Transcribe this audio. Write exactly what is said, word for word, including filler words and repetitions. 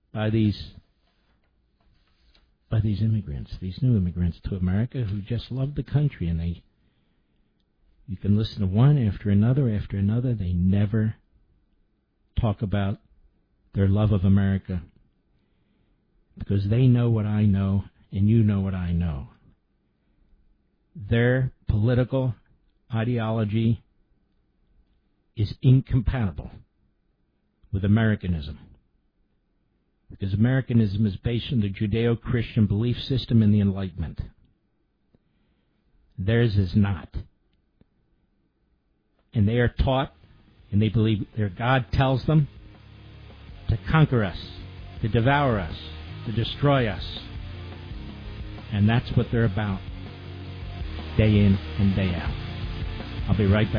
by these by these immigrants, these new immigrants to America who just love the country, and they you can listen to one after another after another. They never talk about their love of America because they know what I know and you know what I know. Their political ideology is incompatible with Americanism because Americanism is based on the Judeo-Christian belief system and the Enlightenment. Theirs is not. And they are taught, and they believe their God tells them to conquer us, to devour us, to destroy us. And that's what they're about, day in and day out. I'll be right back.